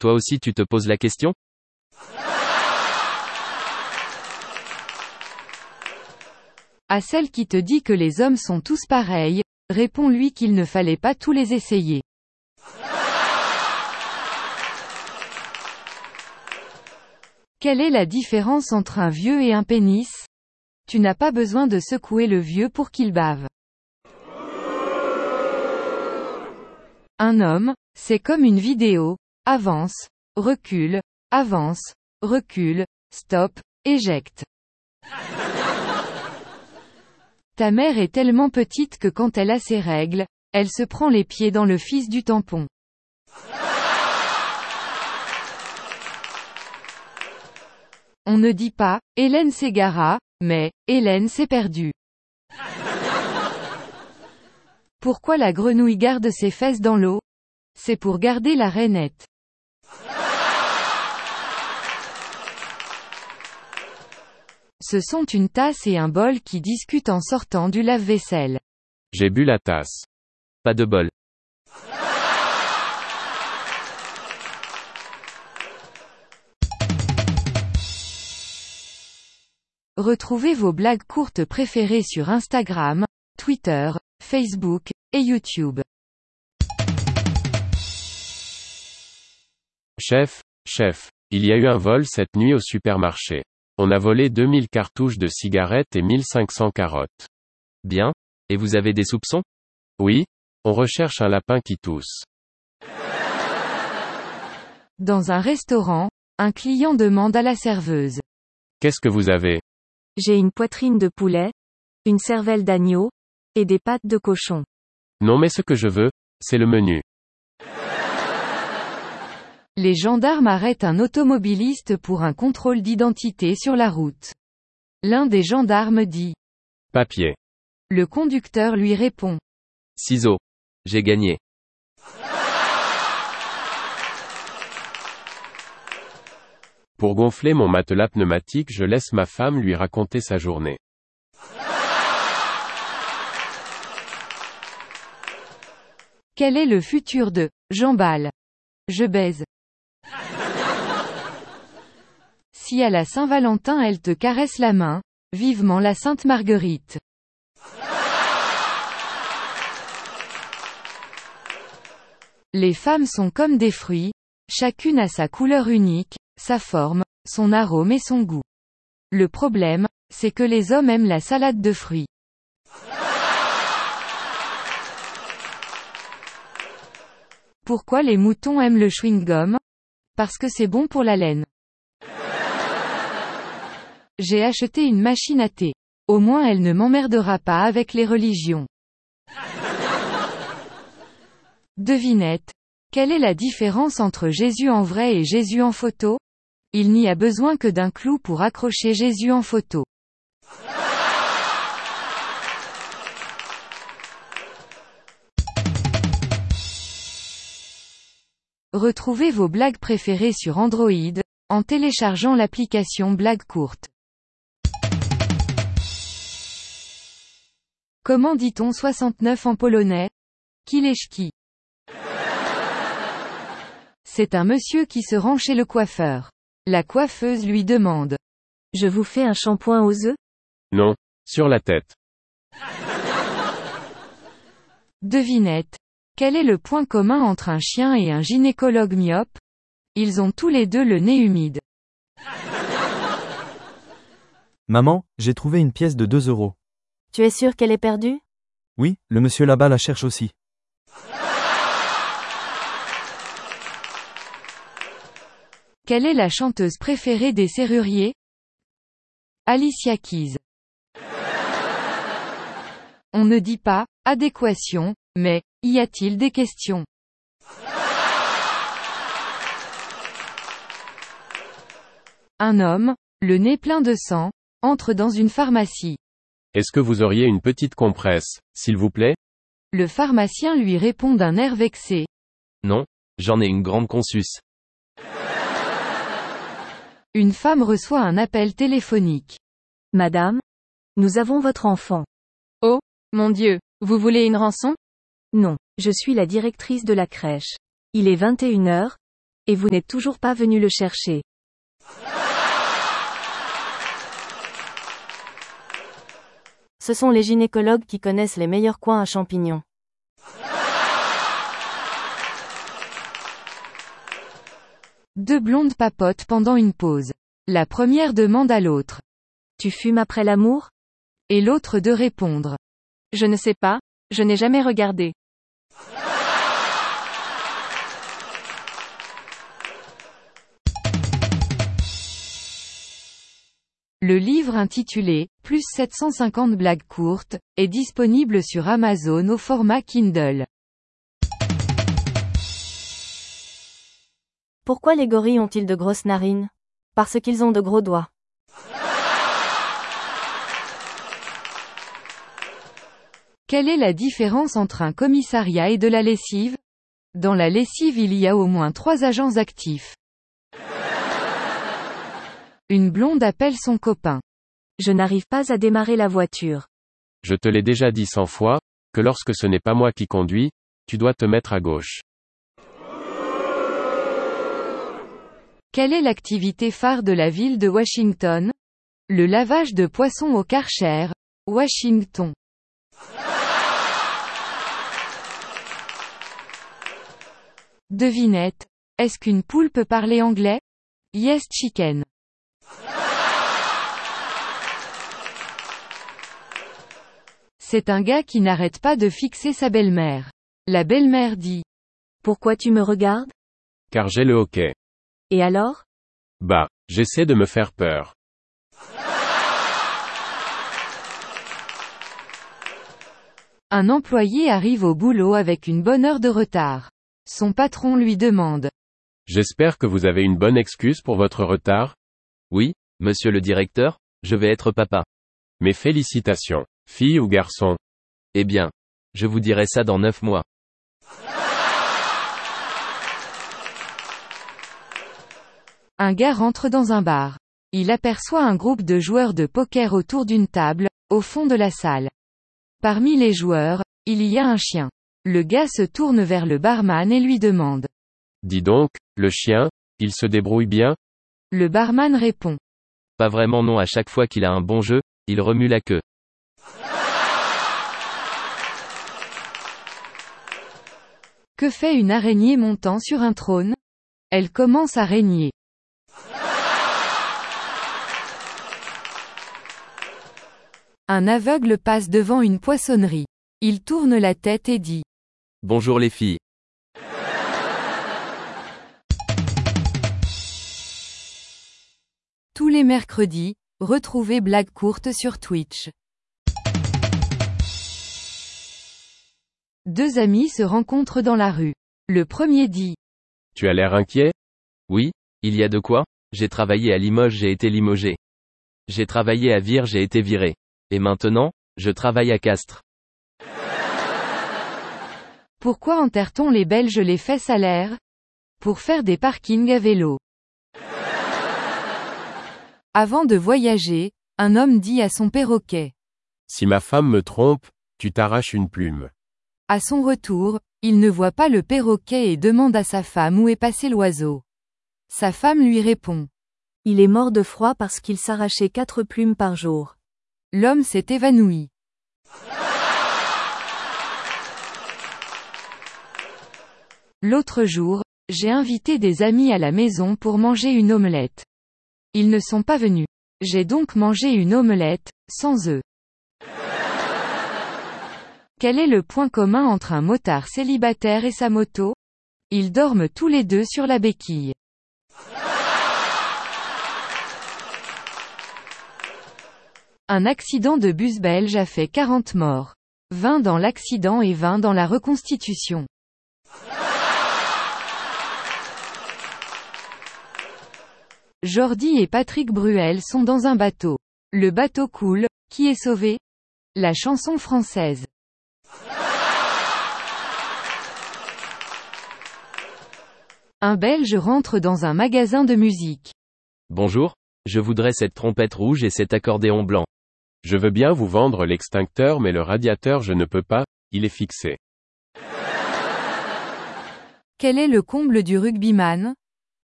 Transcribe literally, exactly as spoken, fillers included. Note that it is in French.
Toi aussi tu te poses la question? À celle qui te dit que les hommes sont tous pareils, réponds-lui qu'il ne fallait pas tous les essayer. Quelle est la différence entre un vieux et un pénis? Tu n'as pas besoin de secouer le vieux pour qu'il bave. Un homme, c'est comme une vidéo. Avance, recule, avance, recule, stop, éjecte. Ta mère est tellement petite que quand elle a ses règles, elle se prend les pieds dans le fils du tampon. On ne dit pas « Hélène s'égara », mais « Hélène s'est perdue ». Pourquoi la grenouille garde ses fesses dans l'eau? C'est pour garder la rainette. Ce sont une tasse et un bol qui discutent en sortant du lave-vaisselle. J'ai bu la tasse. Pas de bol. Retrouvez vos blagues courtes préférées sur Instagram, Twitter, Facebook, et YouTube. Chef, chef, il y a eu un vol cette nuit au supermarché. On a volé deux mille cartouches de cigarettes et mille cinq cents carottes. Bien. Et vous avez des soupçons? Oui, on recherche un lapin qui tousse. Dans un restaurant, un client demande à la serveuse. Qu'est-ce que vous avez? J'ai une poitrine de poulet, une cervelle d'agneau, et des pattes de cochon. Non mais ce que je veux, c'est le menu. Les gendarmes arrêtent un automobiliste pour un contrôle d'identité sur la route. L'un des gendarmes dit. Papier. Le conducteur lui répond. Ciseaux. J'ai gagné. Pour gonfler mon matelas pneumatique, je laisse ma femme lui raconter sa journée. Quel est le futur de « j'emballe »? Je baise. Si à la Saint-Valentin elle te caresse la main, vivement la Sainte Marguerite. Les femmes sont comme des fruits, chacune a sa couleur unique, sa forme, son arôme et son goût. Le problème, c'est que les hommes aiment la salade de fruits. Pourquoi les moutons aiment le chewing-gum? Parce que c'est bon pour la laine. J'ai acheté une machine à thé. Au moins elle ne m'emmerdera pas avec les religions. Devinette. Quelle est la différence entre Jésus en vrai et Jésus en photo? Il n'y a besoin que d'un clou pour accrocher Jésus en photo. Retrouvez vos blagues préférées sur Android, en téléchargeant l'application Blagues courtes. Comment dit-on soixante-neuf en polonais? Kileszki. C'est un monsieur qui se rend chez le coiffeur. La coiffeuse lui demande. Je vous fais un shampoing aux œufs? Non, sur la tête. Devinette. Quel est le point commun entre un chien et un gynécologue myope? Ils ont tous les deux le nez humide. Maman, j'ai trouvé une pièce de deux euros. Tu es sûr qu'elle est perdue? Oui, le monsieur là-bas la cherche aussi. Quelle est la chanteuse préférée des serruriers? Alicia Keys. On ne dit pas « adéquation », mais « y a-t-il des questions ?» Un homme, le nez plein de sang, entre dans une pharmacie. Est-ce que vous auriez une petite compresse, s'il vous plaît? Le pharmacien lui répond d'un air vexé. Non, j'en ai une grande consus. Une femme reçoit un appel téléphonique. Madame, nous avons votre enfant. Oh, mon Dieu, vous voulez une rançon? Non, je suis la directrice de la crèche. Il est vingt et une heures, Et vous n'êtes toujours pas venu le chercher. Ce sont les gynécologues qui connaissent les meilleurs coins à champignons. Deux blondes papotent pendant une pause. La première demande à l'autre. Tu fumes après l'amour? Et l'autre de répondre. Je ne sais pas, je n'ai jamais regardé. Le livre intitulé « Plus sept cent cinquante blagues courtes » est disponible sur Amazon au format Kindle. Pourquoi les gorilles ont-ils de grosses narines? Parce qu'ils ont de gros doigts. Quelle est la différence entre un commissariat et de la lessive? Dans la lessive il y a au moins trois agents actifs. Une blonde appelle son copain. Je n'arrive pas à démarrer la voiture. Je te l'ai déjà dit cent fois, que lorsque ce n'est pas moi qui conduis, tu dois te mettre à gauche. Quelle est l'activité phare de la ville de Washington? Le lavage de poissons au Karcher, Washington. Devinette. Est-ce qu'une poule peut parler anglais? Yes chicken. C'est un gars qui n'arrête pas de fixer sa belle-mère. La belle-mère dit. Pourquoi tu me regardes? Car j'ai le hoquet. Et alors? Bah, j'essaie de me faire peur. Un employé arrive au boulot avec une bonne heure de retard. Son patron lui demande. J'espère que vous avez une bonne excuse pour votre retard? Oui, monsieur le directeur, je vais être papa. Mes félicitations, fille ou garçon? Eh bien, je vous dirai ça dans neuf mois. Un gars rentre dans un bar. Il aperçoit un groupe de joueurs de poker autour d'une table, au fond de la salle. Parmi les joueurs, il y a un chien. Le gars se tourne vers le barman et lui demande. Dis donc, le chien, il se débrouille bien? Le barman répond. Pas vraiment non, à chaque fois qu'il a un bon jeu, il remue la queue. Que fait une araignée montant sur un trône? Elle commence à régner. Un aveugle passe devant une poissonnerie. Il tourne la tête et dit. Bonjour les filles. Tous les mercredis, retrouvez Blagues courtes sur Twitch. Deux amis se rencontrent dans la rue. Le premier dit. Tu as l'air inquiet? Oui, il y a de quoi, j'ai travaillé à Limoges, j'ai été limogé. J'ai travaillé à Vire, j'ai été viré. Et maintenant, je travaille à Castres. Pourquoi enterre-t-on les Belges les fesses à l'air? Pour faire des parkings à vélo. Avant de voyager, un homme dit à son perroquet. Si ma femme me trompe, tu t'arraches une plume. À son retour, il ne voit pas le perroquet et demande à sa femme où est passé l'oiseau. Sa femme lui répond. Il est mort de froid parce qu'il s'arrachait quatre plumes par jour. L'homme s'est évanoui. L'autre jour, j'ai invité des amis à la maison pour manger une omelette. Ils ne sont pas venus. J'ai donc mangé une omelette, sans œufs. Quel est le point commun entre un motard célibataire et sa moto? Ils dorment tous les deux sur la béquille. Un accident de bus belge a fait quarante morts. vingt dans l'accident et vingt dans la reconstitution. Jordi et Patrick Bruel sont dans un bateau. Le bateau coule, qui est sauvé? La chanson française. Un Belge rentre dans un magasin de musique. Bonjour, je voudrais cette trompette rouge et cet accordéon blanc. Je veux bien vous vendre l'extincteur mais le radiateur je ne peux pas, il est fixé. Quel est le comble du rugbyman?